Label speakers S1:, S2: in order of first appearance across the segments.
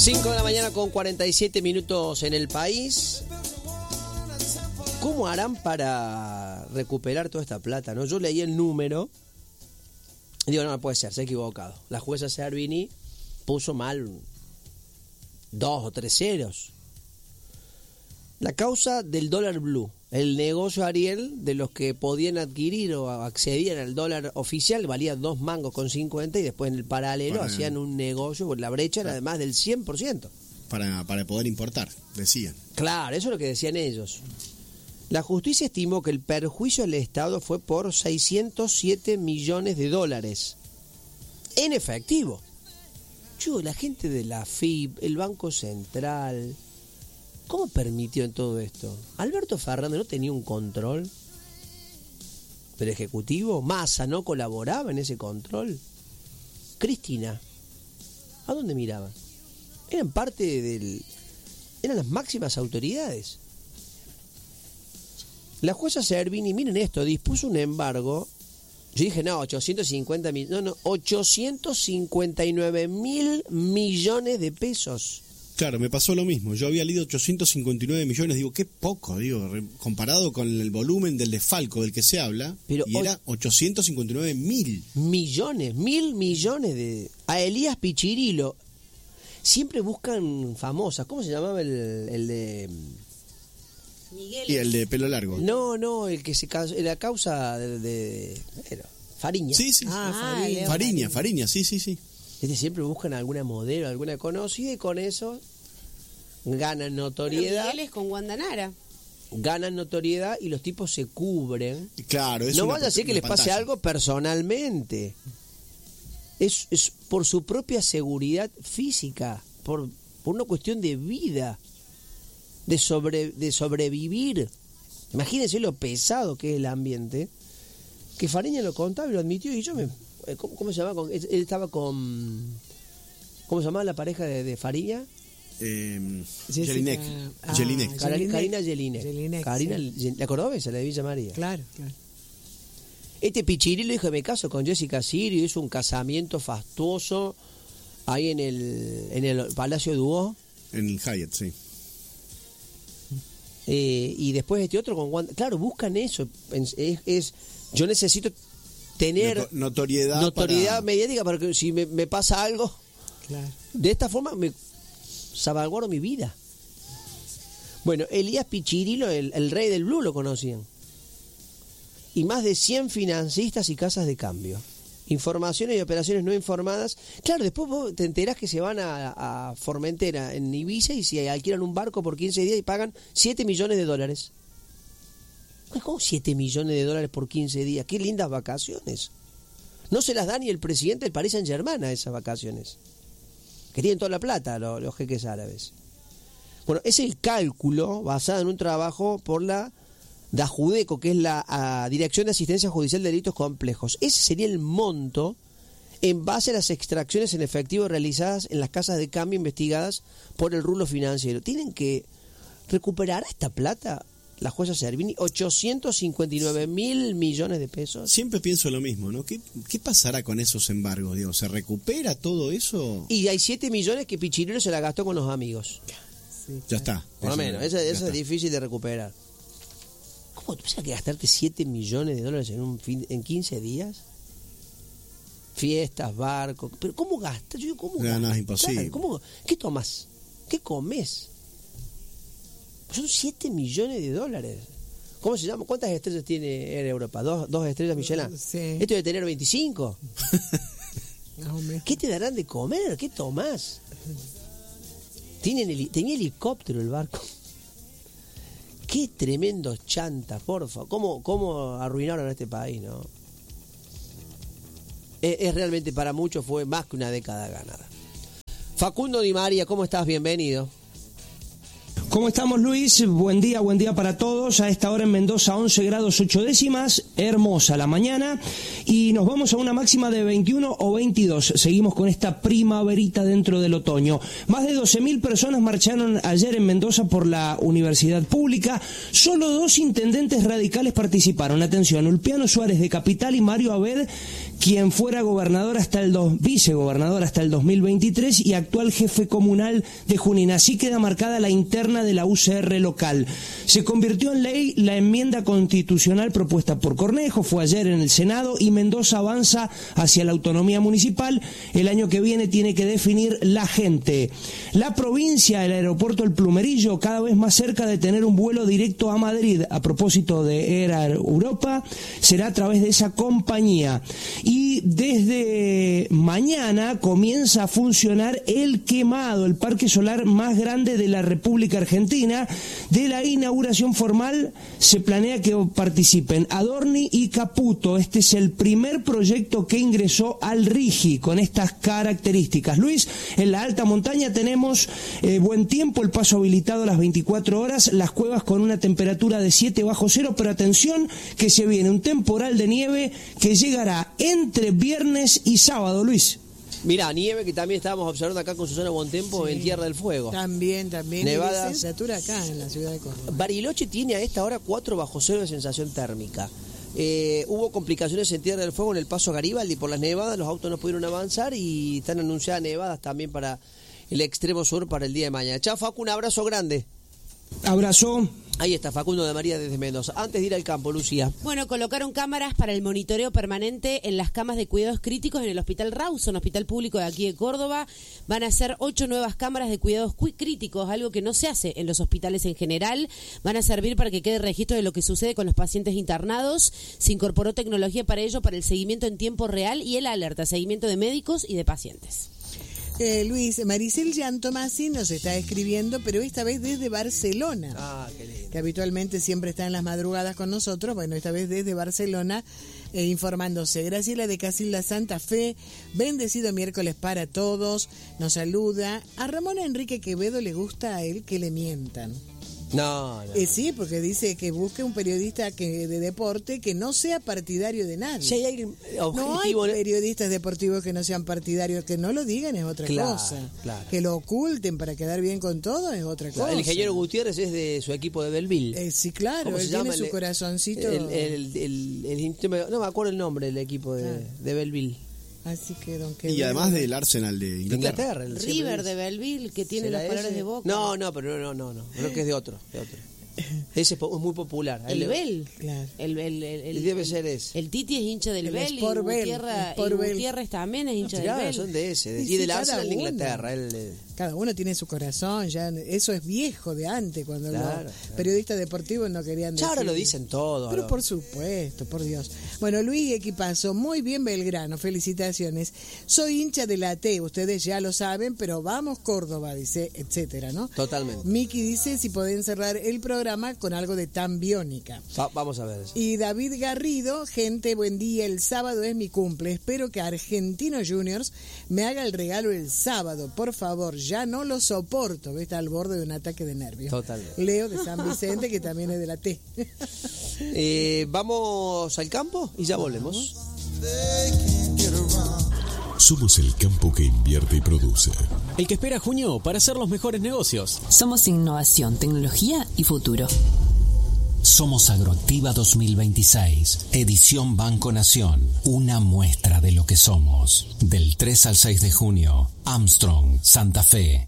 S1: 5 de la mañana con 47 minutos en el país. ¿Cómo harán para recuperar toda esta plata, no? Yo leí el número y digo, no puede ser, se ha equivocado. La jueza Servini puso mal 2 o 3 ceros. La causa del dólar blue, el negocio Ariel de los que podían adquirir o accedían al dólar oficial, valía 2 mangos con 50 y después en el paralelo hacían un negocio, porque la brecha era de más del 100%.
S2: Para poder importar, decían.
S1: Claro, eso es lo que decían ellos. La justicia estimó que el perjuicio al Estado fue por 607 millones de dólares en efectivo. La gente de la FIP, el Banco Central, ¿cómo permitió en todo esto? Alberto Fernández no tenía un control del Ejecutivo. Massa no colaboraba en ese control. Cristina, ¿a dónde miraban? Eran eran las máximas autoridades. La jueza Servini, miren esto, dispuso un embargo. Yo dije, no, 850 millones, no, 859 mil millones de pesos.
S2: Claro, me pasó lo mismo. Yo había leído 859 millones, digo, qué poco, comparado con el volumen del desfalco del que se habla, pero y era 859 mil.
S1: Millones de... A Elías Pichirilo, siempre buscan famosas, ¿cómo se llamaba el de...?
S3: Miguel.
S2: Y el de pelo largo.
S1: No, el que se casó, la causa Fariña.
S2: Sí. Fariña, sí.
S1: Siempre buscan alguna modelo, alguna conocida y con eso ganan notoriedad.
S3: Miguel es con Wanda Nara.
S1: Ganan notoriedad y los tipos se cubren.
S2: Claro,
S1: no vaya a ser que les pase algo personalmente. Es por su propia seguridad física, por una cuestión de vida. De sobrevivir. Imagínense lo pesado que es el ambiente. Que Fariña lo contaba y lo admitió. Y yo ¿cómo se llama? Él estaba con... ¿Cómo se llamaba la pareja de Fariña?
S2: Jelinek.
S1: Karina Jelinek. La cordobesa, la de Villa María.
S3: Claro.
S1: Este Pichirilo dijo, me caso con Jessica Sirio, hizo un casamiento fastuoso ahí en el Palacio Duó.
S2: En el Hyatt, sí.
S1: Y después este otro con Wanda. Claro, buscan eso. Yo necesito tener notoriedad mediática para que si me pasa algo, claro, de esta forma me salvaguardo mi vida. Bueno, Elías Pichirilo, el rey del blue, lo conocían. Y más de 100 financistas y casas de cambio. Informaciones y operaciones no informadas. Claro, después vos te enterás que se van a Formentera, en Ibiza, y si alquilan un barco por 15 días y pagan 7 millones de dólares. ¿Cómo 7 millones de dólares por 15 días? ¡Qué lindas vacaciones! No se las da ni el presidente del Paris Saint-Germain a esas vacaciones. Que tienen toda la plata los jeques árabes. Bueno, es el cálculo basado en un trabajo por la DAJUDECO, que es la Dirección de Asistencia Judicial de Delitos Complejos. Ese sería el monto en base a las extracciones en efectivo realizadas en las casas de cambio investigadas por el rulo financiero. Tienen que recuperar esta plata, la jueza Servini, 859 mil millones de pesos.
S2: Siempre pienso lo mismo, ¿no? ¿Qué pasará con esos embargos? Digo, ¿se recupera todo eso?
S1: Y hay 7 millones que Pichirilo se la gastó con los amigos.
S2: Sí, ya está.
S1: Por lo menos, eso es difícil de recuperar. ¿Cómo tú pensás que gastarte 7 millones de dólares en 15 días? Fiestas, barcos. ¿Pero cómo gastas? Yo digo, ¿cómo gastas?
S2: No, es imposible.
S1: ¿Qué tomas? ¿Qué comes? Son 7 millones de dólares. ¿Cómo se llama? ¿Cuántas estrellas tiene Air Europa? ¿Dos estrellas Michelin?
S3: Sí.
S1: Esto debe tener 25. ¿Qué te darán de comer? ¿Qué tomás? Tenía helicóptero el barco. Qué tremendos chantas, porfa. ¿Cómo arruinaron a este país, no? Es realmente, para muchos fue más que una década ganada. Facundo Di María, ¿cómo estás? Bienvenido.
S4: ¿Cómo estamos, Luis? Buen día para todos. A esta hora en Mendoza, 11 grados 8 décimas, hermosa la mañana, y nos vamos a una máxima de 21 o 22. Seguimos con esta primaverita dentro del otoño. Más de 12.000 personas marcharon ayer en Mendoza por la universidad pública. Solo 2 intendentes radicales participaron. Atención, Ulpiano Suárez de Capital y Mario Abed, quien fuera vicegobernador hasta el 2023 y actual jefe comunal de Junín. Así queda marcada la interna de la UCR local. Se convirtió en ley la enmienda constitucional propuesta por Cornejo, fue ayer en el Senado, y Mendoza avanza hacia la autonomía municipal. El año que viene tiene que definir la gente. La provincia, el aeropuerto El Plumerillo, cada vez más cerca de tener un vuelo directo a Madrid. A propósito de Air Europa, será a través de esa compañía. Y desde mañana comienza a funcionar El Quemado, el parque solar más grande de la República Argentina. De la inauguración formal se planea que participen Adorni y Caputo. Este es el primer proyecto que ingresó al RIGI con estas características. Luis, en la alta montaña tenemos buen tiempo, el paso habilitado a las 24 horas, las cuevas con una temperatura de 7 bajo cero, pero atención que se viene un temporal de nieve que llegará entre viernes y sábado, Luis.
S1: Mirá, nieve que también estábamos observando acá con Susana Buontempo, sí, en Tierra del Fuego.
S5: También.
S1: Nevada.
S5: Temperatura acá en la ciudad de Córdoba.
S1: Bariloche tiene a esta hora 4 bajo cero de sensación térmica. Hubo complicaciones en Tierra del Fuego en el paso Garibaldi por las nevadas, los autos no pudieron avanzar y están anunciadas nevadas también para el extremo sur para el día de mañana. Chao, Facu, un abrazo grande.
S4: Abrazo.
S1: Ahí está Facundo de María desde Mendoza. Antes de ir al campo, Lucía.
S3: Bueno, colocaron cámaras para el monitoreo permanente en las camas de cuidados críticos en el Hospital Rawson, hospital público de aquí de Córdoba. Van a ser 8 nuevas cámaras de cuidados críticos, algo que no se hace en los hospitales en general. Van a servir para que quede registro de lo que sucede con los pacientes internados. Se incorporó tecnología para ello, para el seguimiento en tiempo real y el alerta, seguimiento de médicos y de pacientes.
S5: Luis, Maricel Giantomasi nos está escribiendo, pero esta vez desde Barcelona.
S1: Ah, qué lindo.
S5: Que habitualmente siempre está en las madrugadas con nosotros. Bueno, esta vez desde Barcelona, informándose. Graciela de Casilda Santa Fe, bendecido miércoles para todos. Nos saluda. A Ramón Enrique Quevedo le gusta a él que le mientan.
S1: No.
S5: Sí, porque dice que busque un periodista de deporte que no sea partidario de nadie.
S1: Si hay alguien
S5: objetivo, no hay periodistas deportivos que no sean partidarios, que no lo digan es otra cosa. Claro. Que lo oculten para quedar bien con todo es otra cosa.
S1: El ingeniero Gutiérrez es de su equipo de Belleville.
S5: Sí, claro, él tiene su corazoncito.
S1: No me acuerdo el nombre del equipo de Belleville.
S5: Así que
S2: y además del Arsenal de Inglaterra.
S3: El River de Belleville, que tiene los colores de Boca.
S1: No, pero no. Creo que es de otro. Ese es muy popular.
S5: El Bell, claro.
S1: El debe ser ese.
S3: El Titi es hincha del Bell y Gutiérrez también es hincha del Bell.
S1: Son de ese. Y del Arsenal de Inglaterra.
S5: Cada uno tiene su corazón, ya eso es viejo de antes, cuando los periodistas deportivos no querían decir.
S1: Ahora lo dicen todo.
S5: Pero por supuesto, por Dios. Bueno, Luis Equipazo, muy bien Belgrano, felicitaciones. Soy hincha de la T, ustedes ya lo saben, pero vamos Córdoba, dice, etcétera, ¿no?
S1: Totalmente.
S5: Miki dice si pueden cerrar el programa con algo de Tan Biónica.
S1: Vamos a ver eso.
S5: Y David Garrido, gente, buen día, el sábado es mi cumple, espero que Argentinos Juniors me haga el regalo el sábado, por favor, ya no lo soporto, está al borde de un ataque de nervios.
S1: Totalmente.
S5: Leo de San Vicente, que también es de la T.
S1: Vamos al campo y ya volvemos.
S6: Somos el campo que invierte y produce.
S7: El que espera junio para hacer los mejores negocios.
S8: Somos innovación, tecnología y futuro.
S9: Somos Agroactiva 2026, edición Banco Nación, una muestra de lo que somos. Del 3 al 6 de junio, Armstrong, Santa Fe.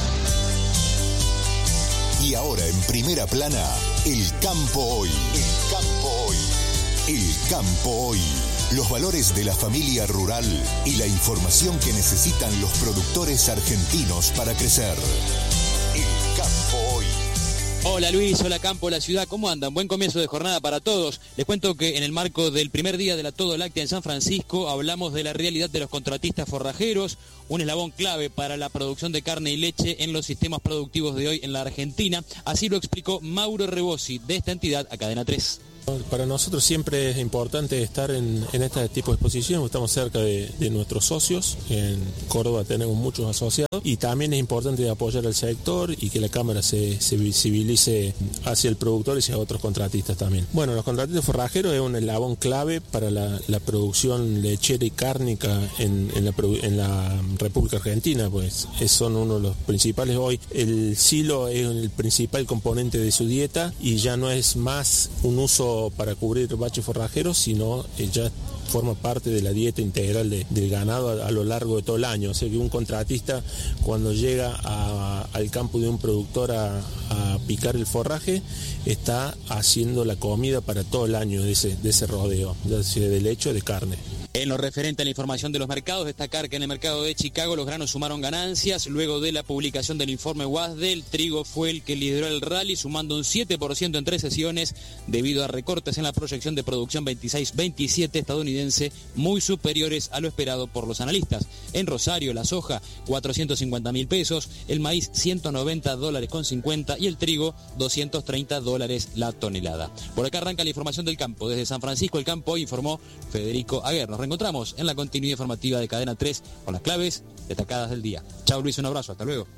S6: Y ahora en primera plana, el campo hoy. El campo hoy. El campo hoy. Los valores de la familia rural y la información que necesitan los productores argentinos para crecer. El campo hoy.
S7: Hola Luis, hola Campo, la ciudad, ¿cómo andan? Buen comienzo de jornada para todos. Les cuento que en el marco del primer día de la Todo Láctea en San Francisco hablamos de la realidad de los contratistas forrajeros, un eslabón clave para la producción de carne y leche en los sistemas productivos de hoy en la Argentina. Así lo explicó Mauro Rebosi de esta entidad a Cadena 3.
S10: Para nosotros siempre es importante estar en este tipo de exposición, estamos cerca de nuestros socios, en Córdoba tenemos muchos asociados y también es importante apoyar al sector y que la Cámara se visibilice hacia el productor y hacia otros contratistas también. Bueno, los contratistas forrajeros es un eslabón clave para la producción lechera y cárnica en la República Argentina, pues son uno de los principales hoy. El silo es el principal componente de su dieta y ya no es más un uso solo para cubrir baches forrajeros, sino ya forma parte de la dieta integral del ganado a lo largo de todo el año. O sea que un contratista, cuando llega al campo de un productor a picar el forraje, está haciendo la comida para todo el año de ese rodeo, ya sea de leche o de carne.
S7: En lo referente a la información de los mercados, destacar que en el mercado de Chicago los granos sumaron ganancias. Luego de la publicación del informe WASDE, el trigo fue el que lideró el rally, sumando un 7% en 3 sesiones, debido a recortes en la proyección de producción 26-27 estadounidense, muy superiores a lo esperado por los analistas. En Rosario, la soja, 450.000 pesos, el maíz, $190.50 y el trigo, $230 la tonelada. Por acá arranca la información del campo. Desde San Francisco, el campo, informó Federico Aguer. Nos reencontramos en la continuidad informativa de Cadena 3 con las claves destacadas del día. Chao Luis, un abrazo, hasta luego.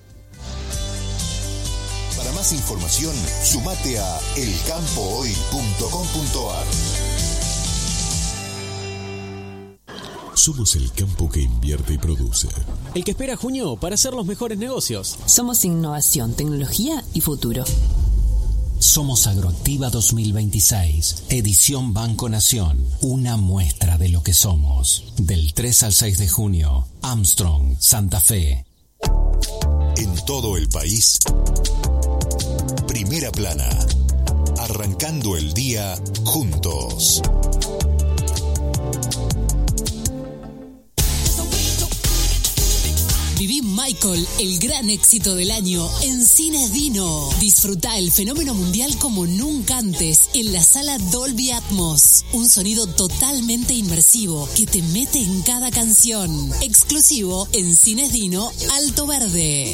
S6: Para más información, sumate a elcampohoy.com.ar.
S9: Somos el campo que invierte y produce.
S11: El que espera junio para hacer los mejores negocios.
S8: Somos innovación, tecnología y futuro.
S9: Somos Agroactiva 2026, edición Banco Nación, una muestra de lo que somos. Del 3 al 6 de junio, Armstrong, Santa Fe.
S6: En todo el país, Primera Plana, arrancando el día juntos.
S12: Viví Michael, el gran éxito del año, en Cines Dino. Disfruta el fenómeno mundial como nunca antes en la sala Dolby Atmos. Un sonido totalmente inmersivo que te mete en cada canción. Exclusivo en Cines Dino, Alto Verde.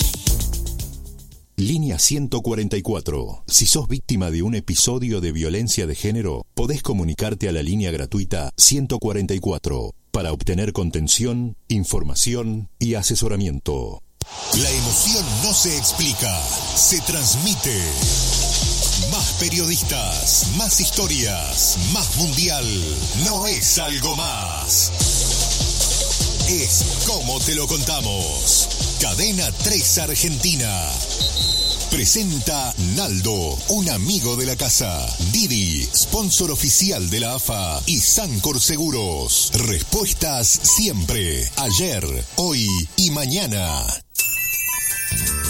S6: Línea 144. Si sos víctima de un episodio de violencia de género, podés comunicarte a la línea gratuita 144 para obtener contención, información y asesoramiento. La emoción no se explica, se transmite. Más periodistas, más historias, más mundial. No es algo más. Es como te lo contamos. Cadena 3 Argentina. Presenta Naldo, un amigo de la casa. Didi, sponsor oficial de la AFA y Sancor Seguros. Respuestas siempre, ayer, hoy y mañana.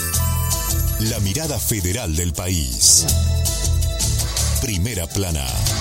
S6: La mirada federal del país. Primera Plana.